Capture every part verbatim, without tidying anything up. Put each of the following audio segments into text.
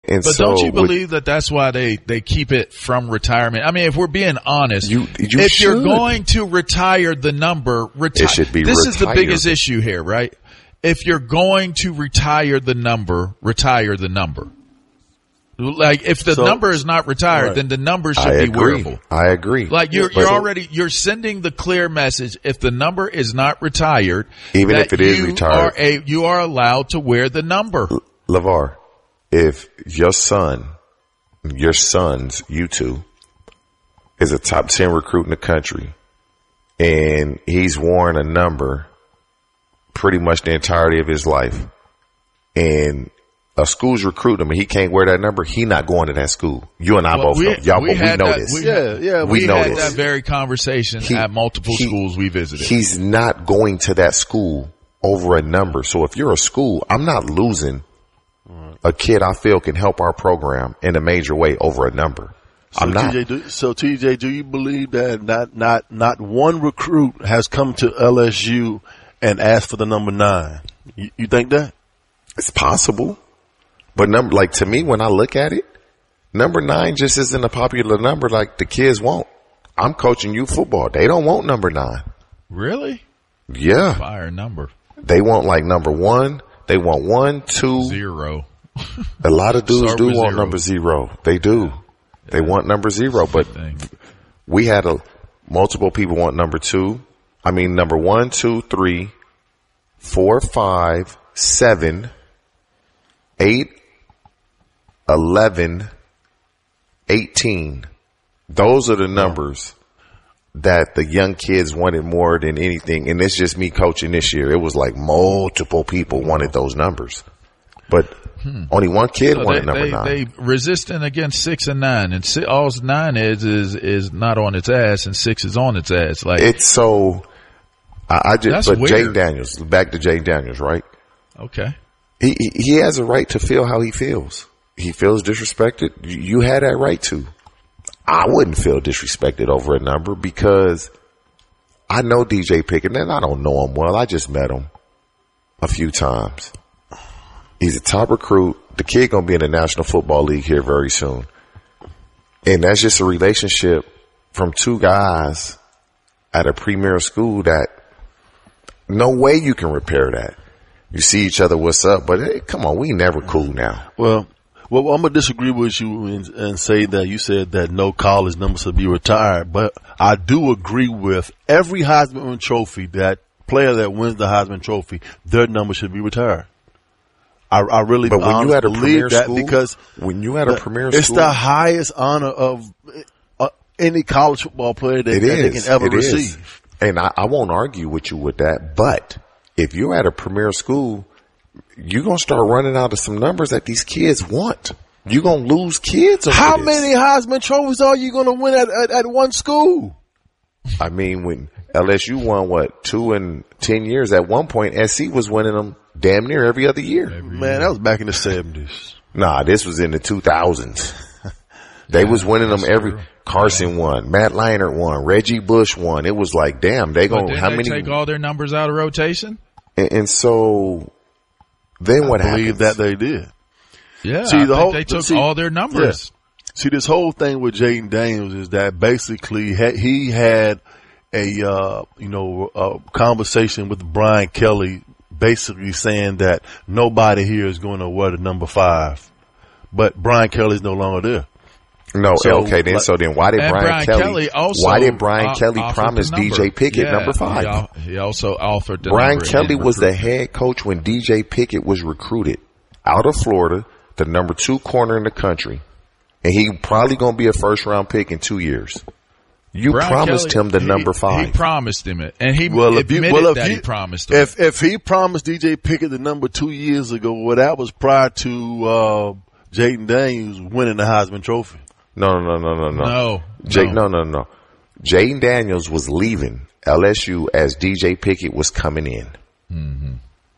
and but so don't you with, believe that that's why they, they keep it from retirement? I mean, if we're being honest, you, you if should. you're going to retire the number, retire. It should be this retired. is the biggest issue here, right? If you're going to retire the number, retire the number. Like, if the So, number is not retired, right. then the number should I be agree. wearable. I agree. Like, you're, But- you're already, you're sending the clear message. If the number is not retired, Even that if it is you retired. are a, you are allowed to wear the number. LeVar, if your son, your sons, you two, is a top ten recruit in the country, and he's worn a number pretty much the entirety of his life, and a school's recruiting him and he can't wear that number, he not going to that school. You and I Well, both we- know. Y'all, we but we had know that- this. we- Yeah, yeah. We We know had this. that very conversation He- at multiple he- schools we visited. He's not going to that school over a number. So if you're a school, I'm not losing a kid I feel can help our program in a major way over a number. So I'm not. T J, do, so T J, do you believe that not not not one recruit has come to L S U and asked for the number nine? You, you think that? It's possible. But number, like to me, when I look at it, number nine just isn't a popular number like the kids want. I'm coaching youth football. They don't want number nine. Really? Yeah. Fire number. They want like number one. They want one, two. Zero. A lot of dudes Start do with want zero. number zero. They do. They want number zero, but Thing. we had a multiple people want number two. I mean, number one, two, three, four, five, seven, eight, eleven, eighteen. Those are the numbers that the young kids wanted more than anything. And it's just me coaching this year. It was like multiple people wanted those numbers, but hmm. only one kid So wanted they, number they, nine. They resisting against six and nine, and six, all nine is is is not on its ass, and six is on its ass. Like It's so. I, I just. That's but weird. Jane Daniels. Back to Jane Daniels, right? okay, He he he has a right to feel how he feels. He feels disrespected. You, you had that right to. I wouldn't feel disrespected over a number because I know D J Pickett, and I don't know him well. I just met him a few times. He's a top recruit. The kid gonna be in the National Football League here very soon, and that's just a relationship from two guys at a premier school that no way you can repair that. You see each other, what's up, but hey, come on, we never cool now. Well, well, I'm gonna disagree with you and, and say that you said that no college number should be retired, but I do agree with every Heisman Trophy, that player that wins the Heisman Trophy, their number should be retired. I, I really But when you at a believe premier that school, because when you at a the, premier it's school, the highest honor of uh, any college football player that, it that they is, can ever it is. receive. And I, I won't argue with you with that, but if you're at a premier school, you're going to start running out of some numbers that these kids want. You're going to lose kids over How this. many Heisman trophies are you going to win at, at, at one school? I mean, when L S U won, what, two in ten years, at one point, S C was winning them damn near every other year. Man, that was back in the seventies. Nah, this was in the two thousands. They was winning them every. Carson won, Matt Leinart won, Reggie Bush won. It was like, damn, they but going didn't how they many? take all their numbers out of rotation? And, and so then what I believe happens? that they did. Yeah, See, I the think whole- they took see- all their numbers. See, this whole thing with Jaden Daniels is that basically ha- he had a, uh, you know, a conversation with Brian Kelly basically saying that nobody here is going to wear the number five. But Brian Kelly's no longer there. No, So, okay, then like- so then why did And Brian, Brian Kelly, Kelly also why did Brian o- Kelly offered promise the D J number. Pickett Yeah, number five? He, al- he also offered the Brian number and Kelly didn't was the recruit. head coach when D J Pickett was recruited out of Florida, the number two corner in the country, and he probably going to be a first round pick in two years. You Brian promised Kelly, him the he- number five. He promised him it, and he Well, if you, admitted well, if that you, he promised him. if if he promised D J Pickett the number two years ago, well, that was prior to uh, Jaden Daniels winning the Heisman Trophy. no, no, no, no, no, no, Jake, no. no, no, no. Jaden Daniels was leaving L S U as D J Pickett was coming in. Mm-hmm.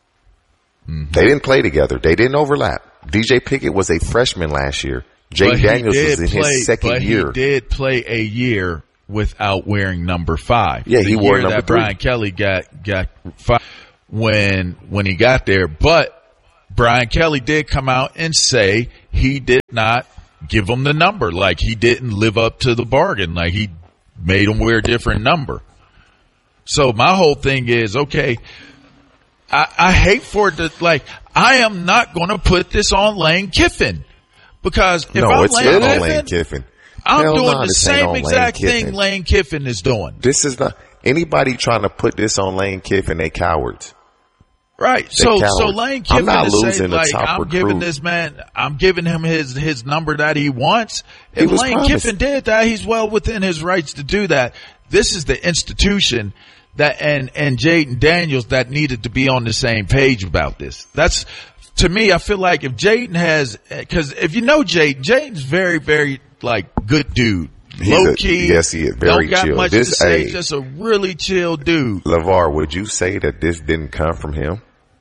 Mm-hmm. They didn't play together. They didn't overlap. D J Pickett was a freshman last year. But Jaden he Daniels did was in play, his second but year. He did play a year without wearing number five. Yeah, the he wore year number that three. Brian Kelly got got five when when he got there. But Brian Kelly did come out and say he did not give him the number. Like, he didn't live up to the bargain. Like, he made him wear a different number. So my whole thing is, okay, I, I hate for it to, like, I am not going to put this on Lane Kiffin. Because if no, I'm it's Lane, not Kiffin, on Lane Kiffin. I'm Hell doing nah, the this ain't same on exact Lane thing Kiffin. Lane Kiffin is doing. This is not anybody trying to put this on Lane Kiffin. They cowards. Right. They So, cowards. so Lane I'm Kiffin not is saying, losing the like, top I'm recruit. giving this man, I'm giving him his, his number that he wants. He If was Lane promised. Kiffin did that, he's well within his rights to do that. This is the institution that, and, and Jaden Daniels that needed to be on the same page about this. That's, to me, I feel like if Jaden has, cause if you know Jaden, Jaden's very, very, like, good dude. He's Low a- key. yes, he is. Very Don't got chill. much This- to say. hey. Just a really chill dude. LeVar, would you say that this didn't come from him?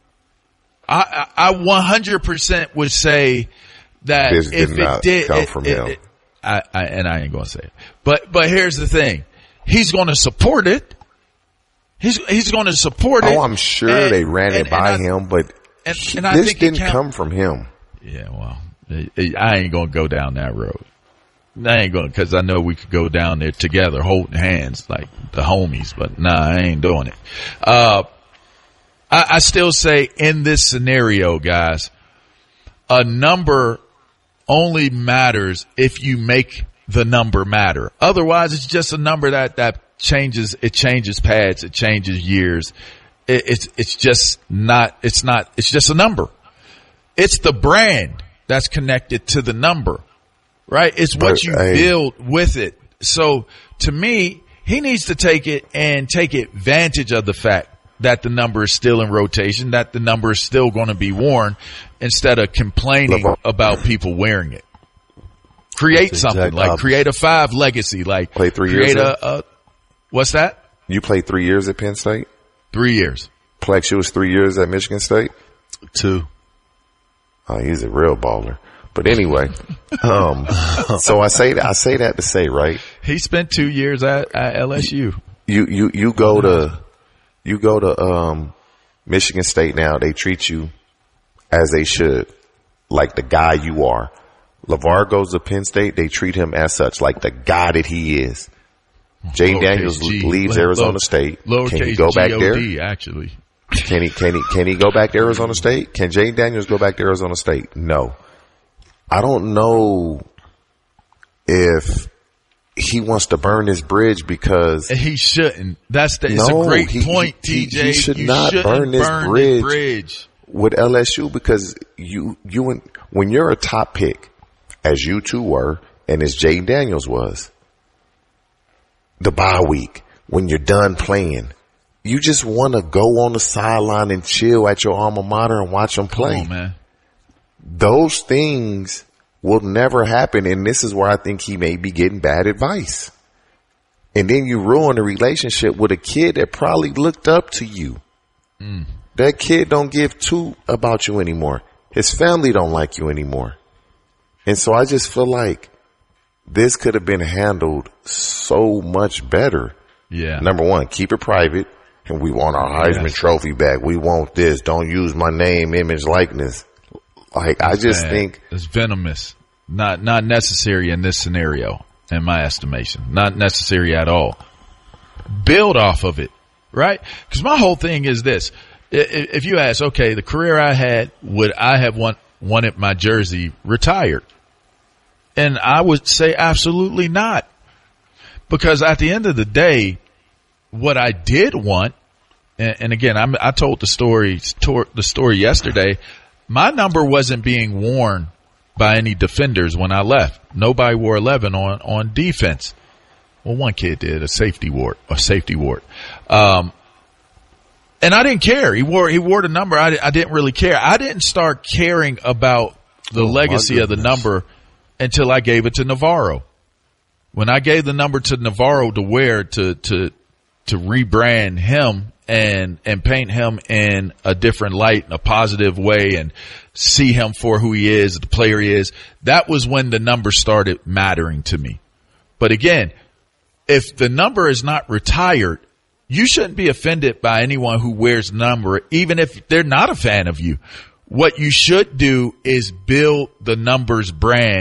I, I I one hundred percent would say that This if did it not did, come it- from it- him. it- I, I, and I ain't going to say it. But, but here's the thing. He's going to support it. He's, he's going to support it. Oh, I'm sure And- they ran and- it by and I- him, but and- he- and I this think it didn't count- come from him. Yeah, well, I ain't going to go down that road. I ain't going to, cause I know we could go down there together holding hands like the homies, but nah, I ain't doing it. Uh, I, I still say in this scenario, guys, a number only matters if you make the number matter. Otherwise, it's just a number that, that changes, it changes pads, it changes years. It, it's, it's just not, it's not, it's just a number. It's the brand that's connected to the number, right? It's what But, you hey. build with it. So to me, he needs to take it and take advantage of the fact that the number is still in rotation, that the number is still going to be worn, instead of complaining LeVar. about people wearing it. Create That's something, exact like opposite. create a five legacy, like Play three create years a, a, what's that? You played three years at Penn State. Three years. Plex, you was three years at Michigan State. Two. Oh, he's a real baller. But anyway, um, so I say that I say that to say, right? He spent two years at, at L S U. You you you go to you go to um, Michigan State now. They treat you as they should, like the guy you are. LeVar goes to Penn State. They treat him as such, like the guy that he is. Jaden Lowercase Daniels G. leaves Low- Arizona low- State. Can he Lowercase go back G O there? D, actually. Can he, can he, can he go back to Arizona State? Can Jaden Daniels go back to Arizona State? No. I don't know if he wants to burn this bridge because And he shouldn't. That's the, it's No, a great he- point, he- he T J. should you not shouldn't burn this burn bridge. bridge. with L S U, because you, you, and when you're a top pick, as you two were, and as Jaden Daniels was, the bye week, when you're done playing, you just want to go on the sideline and chill at your alma mater and watch them play. Come on, man. Those things will never happen. And this is where I think he may be getting bad advice. And then you ruin a relationship with a kid that probably looked up to you. Mm. That kid don't give two about you anymore. His family don't like you anymore. And so I just feel like this could have been handled so much better. Yeah. Number one, keep it private. And we want our Heisman Yes. Trophy back. We want this. Don't use my name, image, likeness. Like, I just Bad. think It's venomous. Not, not necessary in this scenario, in my estimation. Not necessary at all. Build off of it, right? Because my whole thing is this. I- i- If you ask, okay, the career I had, would I have want, wanted my jersey retired? And I would say absolutely not. Because at the end of the day, what I did want, and, and again, I'm, I told the story, tor- the story yesterday. My number wasn't being worn by any defenders when I left. Nobody wore eleven on, on defense. Well, one kid did, a safety ward, a safety ward. Um, and I didn't care. He wore, he wore the number. I, I didn't really care. I didn't start caring about the Oh, my legacy of the goodness. number until I gave it to Navarro. When I gave the number to Navarro to wear to, to, to rebrand him and, and paint him in a different light, in a positive way, and see him for who he is, the player he is, that was when the number started mattering to me. But again, if the number is not retired, you shouldn't be offended by anyone who wears the number, even if they're not a fan of you. What you should do is build the numbers brand